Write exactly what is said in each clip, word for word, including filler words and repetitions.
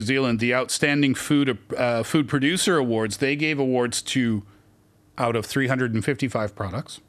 New Zealand, the Outstanding Food uh, Food Producer Awards, they gave awards to, out of three hundred fifty-five products,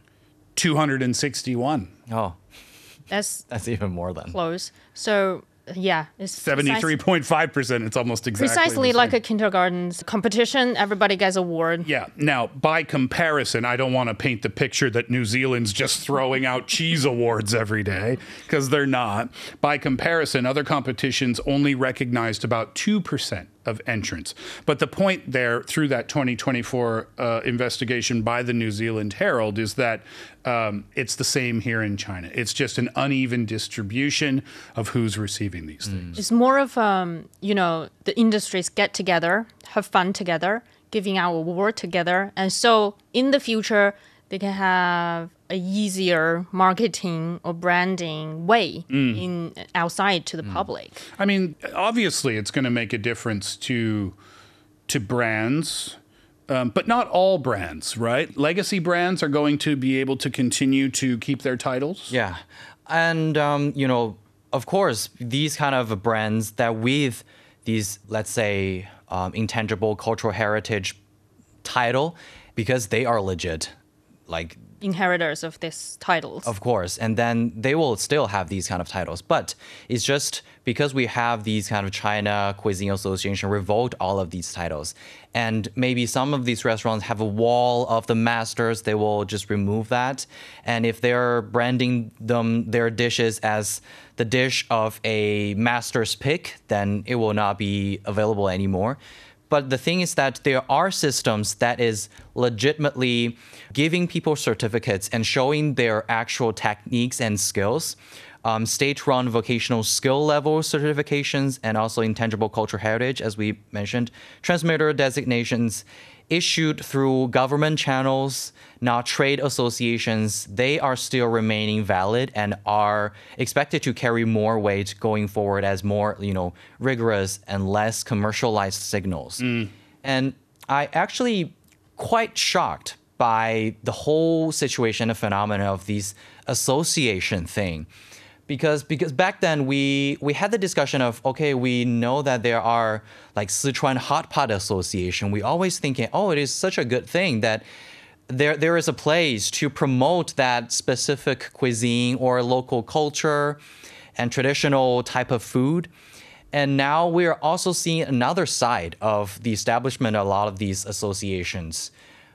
two hundred sixty-one. Oh, That's that's even more than. close. So yeah, it's seventy-three point five percent. It's almost exactly precisely the like same. a kindergarten's competition. Everybody gets an award. Yeah. Now, by comparison, I don't want to paint the picture that New Zealand's just throwing out cheese awards every day, because they're not. By comparison, other competitions only recognized about two percent of entrants. But the point there, through that twenty twenty-four uh, investigation by the New Zealand Herald, is that um, it's the same here in China. It's just an uneven distribution of who's receiving these things. It's more of, um, you know, the industries get together, have fun together, giving out award together. And so in the future, they can have a easier marketing or branding way in outside to the public. I mean, obviously, it's going to make a difference to to brands, um, but not all brands, right? Legacy brands are going to be able to continue to keep their titles. Yeah. And, um, you know, of course, these kind of brands that with these, let's say, um, intangible cultural heritage title, because they are legit, like, Inheritors of these titles. of course, and then they will still have these kind of titles. But it's just because we have these kind of China Cuisine Association revoke all of these titles. And maybe some of these restaurants have a wall of the masters, they will just remove that. And if they're branding them their dishes as the dish of a master's pick, then it will not be available anymore. But the thing is that there are systems that is legitimately giving people certificates and showing their actual techniques and skills. Um, state-run vocational skill level certifications and also intangible cultural heritage, as we mentioned, transmitter designations issued through government channels, not trade associations. They are still remaining valid and are expected to carry more weight going forward as more, you know, rigorous and less commercialized signals. And I actually quite shocked by the whole situation, the phenomenon of these association thing. Because because back then we we had the discussion of, okay, we know that there are like Sichuan Hot Pot Association. We always thinking, oh, it is such a good thing that there there is a place to promote that specific cuisine or local culture and traditional type of food. And now we're also seeing another side of the establishment of a lot of these associations.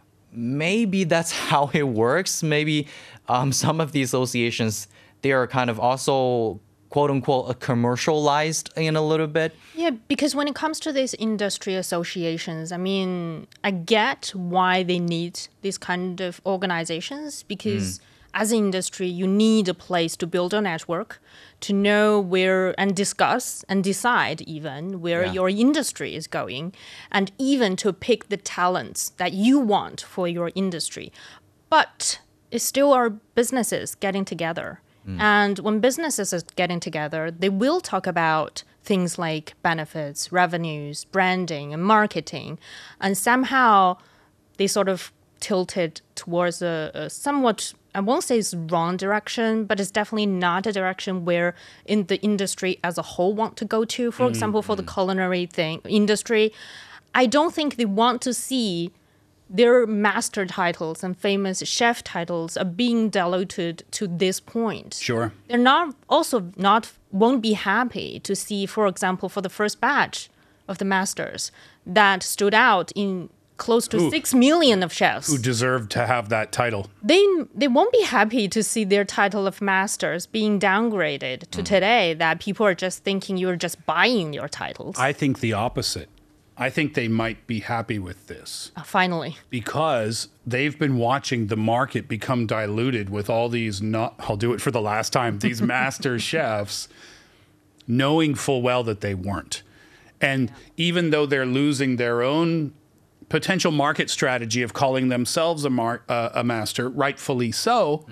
Maybe that's how it works. Maybe um, some of the associations, they are kind of also, quote unquote, commercialized in a little bit. Yeah, because when it comes to these industry associations, I mean, I get why they need these kind of organizations, because as an industry, you need a place to build a network, to know where and discuss and decide even where Yeah. your industry is going, and even to pick the talents that you want for your industry. But it still are businesses getting together. And when businesses are getting together, they will talk about things like benefits, revenues, branding, and marketing. And somehow they sort of tilted towards a, a somewhat, I won't say it's wrong direction, but it's definitely not a direction where in the industry as a whole want to go to. For example, for the culinary thing industry, I don't think they want to see their master titles and famous chef titles are being diluted to this point. Sure. They're not also not won't be happy to see, for example, for the first batch of the masters that stood out in close to Who- six million of chefs. Who deserved to have that title. They they won't be happy to see their title of masters being downgraded to today, that people are just thinking you're just buying your titles. I think the opposite. I think they might be happy with this Uh, finally. because they've been watching the market become diluted with all these not, I'll do it for the last time, these master chefs, knowing full well that they weren't. And even though they're losing their own potential market strategy of calling themselves a, mar- uh, a master, rightfully so,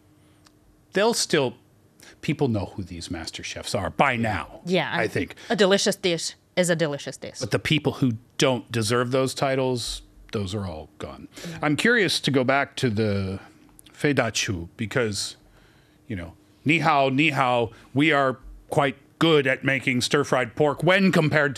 they'll still, people know who these master chefs are by now, Yeah. I think. A delicious dish is a delicious dish. But the people who don't deserve those titles, those are all gone. I'm curious to go back to the Fei Da Chu because, you know, ni hao, ni hao, we are quite good at making stir-fried pork when compared